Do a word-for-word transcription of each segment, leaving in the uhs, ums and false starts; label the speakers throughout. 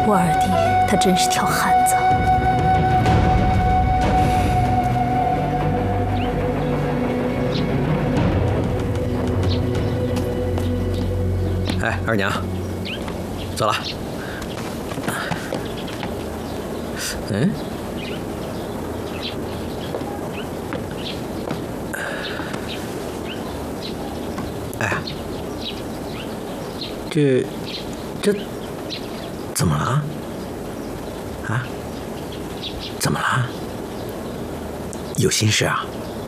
Speaker 1: 我二弟他真是条汉子。
Speaker 2: 哎，二娘，走了。嗯？哎呀，这这怎么了？啊？怎么了？有心事啊？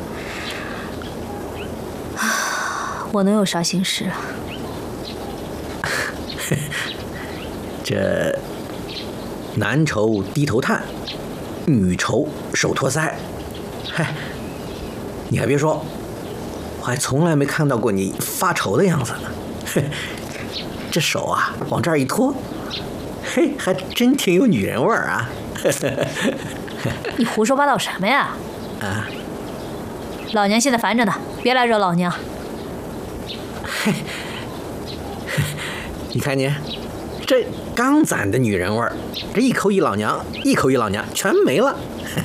Speaker 1: 我能有啥心事啊？
Speaker 2: 这男愁低头叹，女愁手托腮。嗨，你还别说，我还从来没看到过你发愁的样子呢。这手啊，往这儿一托，嘿，还真挺有女人味儿啊。
Speaker 1: 你胡说八道什么呀？
Speaker 2: 啊！
Speaker 1: 老娘现在烦着呢，别来惹老娘。
Speaker 2: 嘿，你看你，这刚攒的女人味儿，这一口一老娘，一口一老娘，全没了。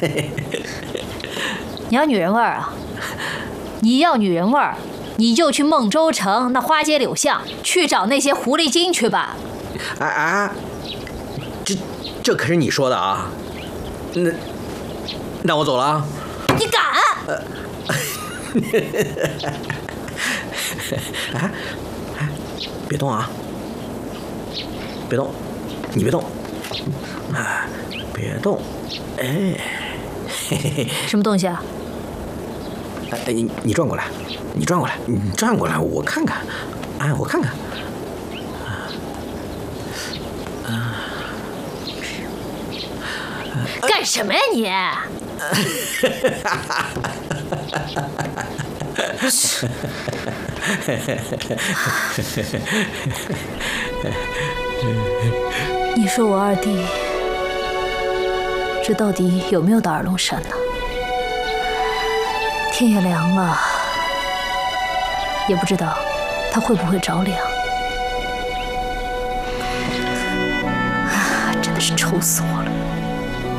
Speaker 1: 你要女人味儿啊？你要女人味儿，你就去孟州城那花街柳巷去找那些狐狸精去吧。
Speaker 2: 哎哎，这这可是你说的啊！那那我走了啊！
Speaker 1: 你敢？
Speaker 2: 呃哎哎，别动啊！别动，你别动，啊，别动，哎，嘿嘿嘿，
Speaker 1: 什么东西啊？
Speaker 2: 哎，你你转过来，你转过来，你转过来，我看看，哎，我看看，啊，
Speaker 1: 干什么呀你？你说我二弟这到底有没有到二龙山呢？天也凉了，也不知道他会不会着凉。啊，真的是愁死我了。